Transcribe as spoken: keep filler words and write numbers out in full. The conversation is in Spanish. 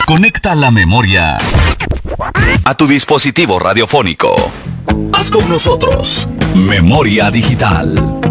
Conecta la memoria a tu dispositivo radiofónico. Haz con nosotros Memoria Digital.